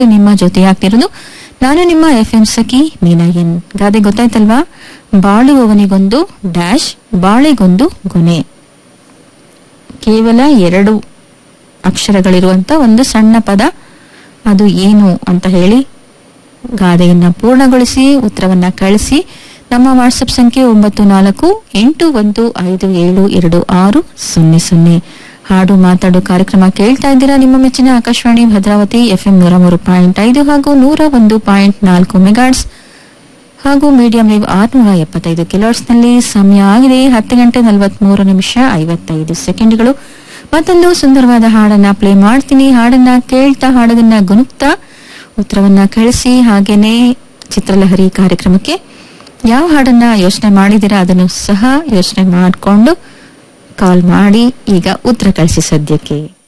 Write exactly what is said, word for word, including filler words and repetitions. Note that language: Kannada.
ನಿಮ್ಮ ಜೊತೆ ಆಗ್ತಿರೋದು ನಾನು ನಿಮ್ಮ ಎಫ್ ಎಂ ಸಖಿ ಮೀನಾ ಎನ್. ಗಾದೆ ಗೊತ್ತಾಯ್ತಲ್ವಾ? ಬಾಳುವವನಿಗೊಂದು ಡ್ಯಾಶ್ ಬಾಳೆಗೊಂದು ಗೊನೆ. ಕೇವಲ ಎರಡು ಅಕ್ಷರಗಳಿರುವಂತ ಒಂದು ಸಣ್ಣ ಪದ, ಅದು ಏನು ಅಂತ ಹೇಳಿ ಗಾದೆಯನ್ನ ಪೂರ್ಣಗೊಳಿಸಿ ಉತ್ತರವನ್ನ ಕಳಿಸಿ. ನಮ್ಮ ವಾಟ್ಸ್ಆಪ್ ಸಂಖ್ಯೆ ಒಂಬತ್ತು ನಾಲ್ಕು ಎಂಟು ಒಂದು ಐದು ಏಳು ಎರಡು ಆರು ಸೊನ್ನೆ ಸೊನ್ನೆ. ಹಾಡು ಮಾತಾಡು ಕಾರ್ಯಕ್ರಮ ಕೇಳ್ತಾ ಇದ್ದೀರಾ ನಿಮ್ಮ ಮೆಚ್ಚಿನ ಆಕಾಶವಾಣಿ ಭದ್ರಾವತಿ ಎಫ್ಎಂ ನೂರ ಮೂರು ಪಾಯಿಂಟ್ ಐದು ಹಾಗೂ ನೂರ ಒಂದು ಪಾಯಿಂಟ್ ನಾಲ್ಕು ಮೆಗಾಟ್ಸ್ ಹಾಗೂ ಮೀಡಿಯಂ ವೇವ್ ಆರ್ನೂರ ಎಪ್ಪತ್ತೈದು ಕಿಲೋಟ್ಸ್ ನಲ್ಲಿ. ಸಮಯ ಆಗಿದೆ ಹತ್ತು ಗಂಟೆ ನಲವತ್ಮೂರು ನಿಮಿಷ ಐವತ್ತೈದು ಸೆಕೆಂಡ್ಗಳು. ಮತ್ತೊಂದು ಸುಂದರವಾದ ಹಾಡನ್ನ ಪ್ಲೇ ಮಾಡ್ತೀನಿ. ಹಾಡನ್ನ ಕೇಳ್ತಾ ಹಾಡೋದನ್ನ ಗುನುಕ್ತಾ ಉತ್ತರವನ್ನ ಕಳಿಸಿ. ಹಾಗೇನೆ ಚಿತ್ರಲಹರಿ ಕಾರ್ಯಕ್ರಮಕ್ಕೆ ಯಾವ ಹಾಡನ್ನ ಯೋಚನೆ ಮಾಡಿದಿರಾ ಅದನ್ನು ಸಹ ಯೋಚನೆ ಮಾಡಿಕೊಂಡು ಕಾಲ್ ಮಾಡಿ ಈಗ ಉತ್ತರ ಕಳಿಸಿ ಸದ್ಯಕ್ಕೆ.